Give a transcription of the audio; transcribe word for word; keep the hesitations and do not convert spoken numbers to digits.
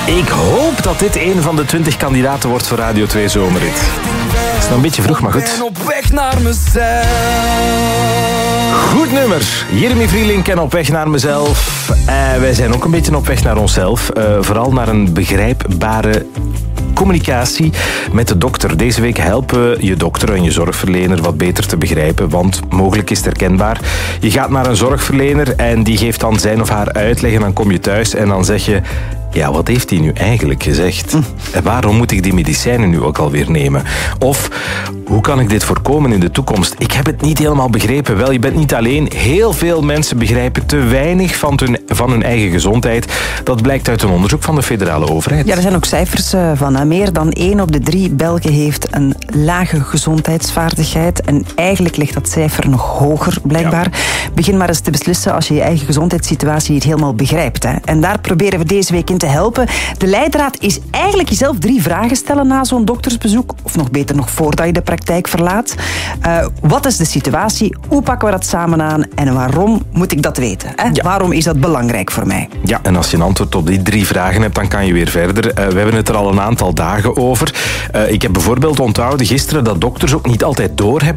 Ik hoop dat dit een van de twintig kandidaten wordt voor Radio twee Zomerrit. Het is nog een beetje vroeg, maar goed. En op weg naar mezelf. Goed nummer. Jeremy Vrielink en Op weg naar mezelf. Uh, wij zijn ook een beetje op weg naar onszelf. Uh, vooral naar een begrijpbare communicatie met de dokter. Deze week helpen we je dokter en je zorgverlener wat beter te begrijpen, want mogelijk is het herkenbaar. Je gaat naar een zorgverlener en die geeft dan zijn of haar uitleg en dan kom je thuis en dan zeg je: ja, wat heeft hij nu eigenlijk gezegd? En waarom moet ik die medicijnen nu ook alweer nemen? Of, hoe kan ik dit voorkomen in de toekomst? Ik heb het niet helemaal begrepen. Wel, je bent niet alleen. Heel veel mensen begrijpen te weinig van hun, van hun eigen gezondheid. Dat blijkt uit een onderzoek van de federale overheid. Ja, er zijn ook cijfers van. Meer dan één op de drie Belgen heeft een lage gezondheidsvaardigheid. En eigenlijk ligt dat cijfer nog hoger, blijkbaar. Ja. Begin maar eens te beslissen als je je eigen gezondheidssituatie niet helemaal begrijpt. Hè. En daar proberen we deze week in te helpen. De leidraad is eigenlijk jezelf drie vragen stellen na zo'n doktersbezoek. Of nog beter nog voordat je de praktijk verlaat. Uh, wat is de situatie? Hoe pakken we dat samen aan? En waarom moet ik dat weten? Hè? Ja. Waarom is dat belangrijk voor mij? Ja, en als je een antwoord op die drie vragen hebt, dan kan je weer verder. Uh, we hebben het er al een aantal dagen over. Uh, ik heb bijvoorbeeld onthouden gisteren dat dokters ook niet altijd doorhebben